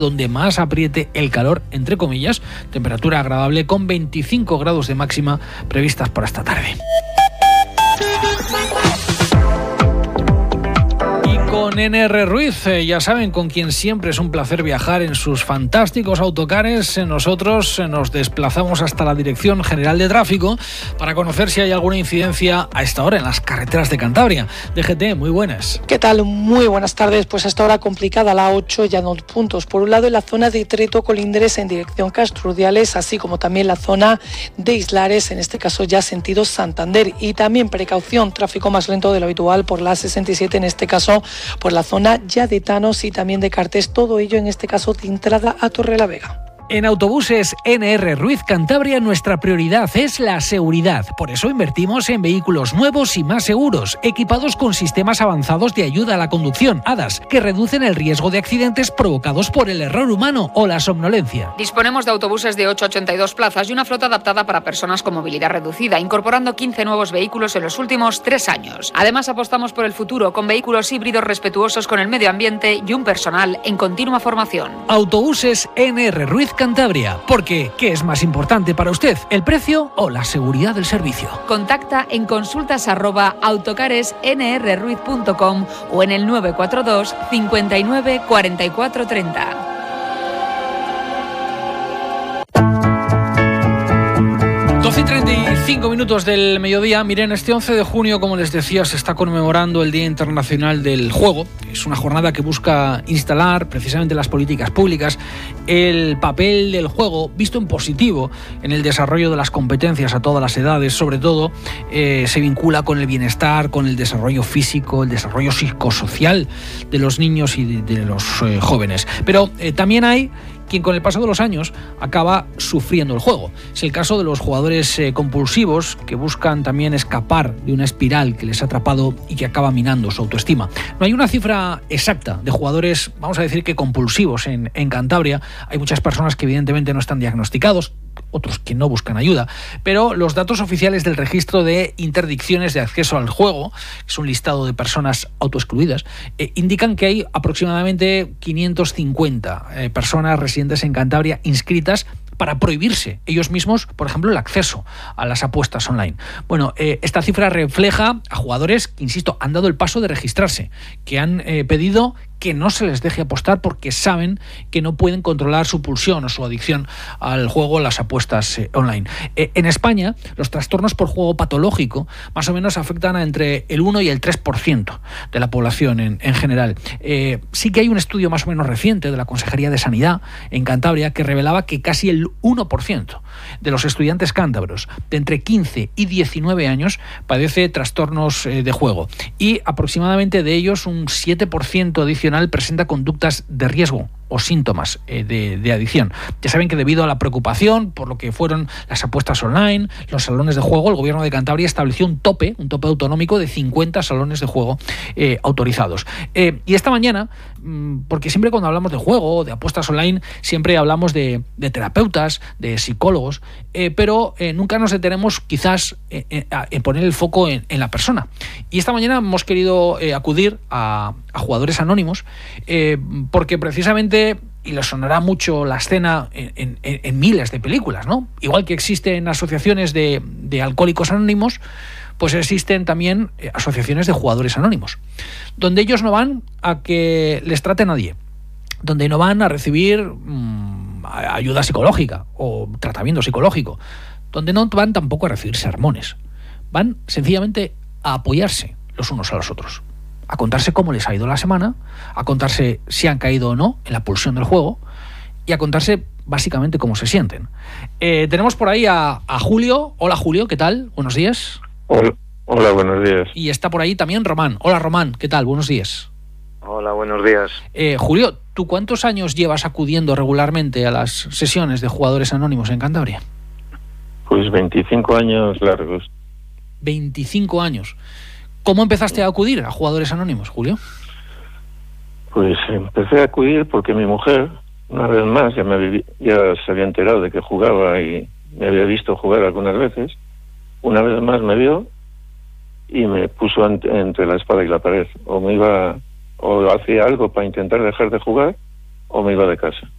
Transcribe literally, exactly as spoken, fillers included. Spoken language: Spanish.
donde más apriete el calor, entre comillas, temperatura agradable con veinticinco grados de máxima previstas para esta tarde. Con N R Ruiz, eh, ya saben, con quien siempre es un placer viajar en sus fantásticos autocares. Nosotros eh, nos desplazamos hasta la Dirección General de Tráfico para conocer si hay alguna incidencia a esta hora en las carreteras de Cantabria. D G T, muy buenas. ¿Qué tal? Muy buenas tardes. Pues hasta ahora complicada la A ocho, ya dos puntos. Por un lado, en la zona de Treto Colindres en dirección Castrudiales, así como también la zona de Islares, en este caso ya sentido Santander. Y también precaución, tráfico más lento de lo habitual por la A sesenta y siete, en este caso por la zona ya de Tanos y también de Cartés, todo ello en este caso de entrada a Torrelavega. En Autobuses N R Ruiz Cantabria nuestra prioridad es la seguridad. Por eso invertimos en vehículos nuevos y más seguros, equipados con sistemas avanzados de ayuda a la conducción, A D A S, que reducen el riesgo de accidentes provocados por el error humano o la somnolencia. Disponemos de autobuses de ocho a ochenta y dos plazas y una flota adaptada para personas con movilidad reducida, incorporando quince nuevos vehículos en los últimos tres años. Además, apostamos por el futuro con vehículos híbridos respetuosos con el medio ambiente y un personal en continua formación. Autobuses N R Ruiz Cantabria, porque ¿qué es más importante para usted, el precio o la seguridad del servicio? Contacta en consultas arroba autocares n r ruiz punto com o en el nueve cuatro dos cincuenta y nueve cuarenta y cuatro treinta. doce y treinta y cinco minutos del mediodía. Miren, este once de junio, como les decía, se está conmemorando el Día Internacional del Juego. Es una jornada que busca instalar precisamente en las políticas públicas el papel del juego visto en positivo en el desarrollo de las competencias a todas las edades. Sobre todo eh, se vincula con el bienestar, con el desarrollo físico, el desarrollo psicosocial de los niños y de, de los eh, jóvenes. Pero eh, también hay quien con el paso de los años acaba sufriendo el juego. Es el caso de los jugadores eh, compulsivos que buscan también escapar de una espiral que les ha atrapado y que acaba minando su autoestima. No hay una cifra exacta de jugadores, vamos a decir que compulsivos en, en Cantabria. Hay muchas personas que evidentemente no están diagnosticados, otros que no buscan ayuda, pero los datos oficiales del registro de interdicciones de acceso al juego, que es un listado de personas autoexcluidas, eh, indican que hay aproximadamente quinientas cincuenta eh, personas residentes en Cantabria inscritas para prohibirse ellos mismos, por ejemplo, el acceso a las apuestas online. Bueno, eh, esta cifra refleja a jugadores que, insisto, han dado el paso de registrarse, que han eh, pedido que no se les deje apostar porque saben que no pueden controlar su pulsión o su adicción al juego, las apuestas eh, online. Eh, en España, los trastornos por juego patológico más o menos afectan a entre el uno y el tres por ciento de la población en, en general. Eh, sí que hay un estudio más o menos reciente de la Consejería de Sanidad en Cantabria que revelaba que casi el uno por ciento de los estudiantes cántabros de entre quince y diecinueve años padece trastornos eh, de juego y aproximadamente de ellos un siete por ciento adicional presenta conductas de riesgo o síntomas eh, de, de adicción. Ya saben que debido a la preocupación por lo que fueron las apuestas online, los salones de juego, el Gobierno de Cantabria estableció un tope, un tope autonómico de cincuenta salones de juego eh, autorizados. Eh, y esta mañana, mmm, porque siempre cuando hablamos de juego, de apuestas online, siempre hablamos de, de terapeutas, de psicólogos, eh, pero eh, nunca nos detenemos quizás eh, eh, en poner el foco en, en la persona. Y esta mañana hemos querido eh, acudir a, a jugadores anónimos eh, porque precisamente, y les sonará mucho la escena en, en, en miles de películas, ¿no? Igual que existen asociaciones de, de alcohólicos anónimos, pues existen también asociaciones de jugadores anónimos, donde ellos no van a que les trate nadie, donde no van a recibir mmm, ayuda psicológica o tratamiento psicológico, donde no van tampoco a recibir sermones, van sencillamente a apoyarse los unos a los otros, a contarse cómo les ha ido la semana, a contarse si han caído o no en la pulsión del juego y a contarse básicamente cómo se sienten. Eh, tenemos por ahí a, a Julio. Hola Julio, ¿qué tal? Buenos días. Hola, hola, buenos días. Y está por ahí también Román. Hola Román, ¿qué tal? Buenos días. Hola, buenos días. Eh, Julio, ¿tú cuántos años llevas acudiendo regularmente a las sesiones de jugadores anónimos en Cantabria? Pues veinticinco años largos. veinticinco años. ¿Cómo empezaste a acudir a jugadores anónimos, Julio? Pues empecé a acudir porque mi mujer, una vez más, ya, me viví, ya se había enterado de que jugaba y me había visto jugar algunas veces. Una vez más me vio y me puso ante, entre la espada y la pared. O me iba, o hacía algo para intentar dejar de jugar, o me iba de casa.